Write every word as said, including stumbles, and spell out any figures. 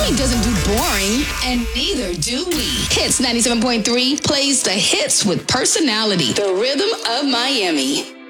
Miami doesn't do boring, and neither do we. Hits ninety-seven point three plays the hits with personality. The Rhythm of Miami.